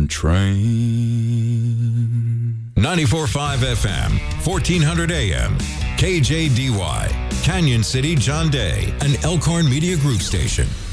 One train. 94.5 FM, 1400 AM, KJDY, Canyon City, John Day, an Elkhorn Media Group station.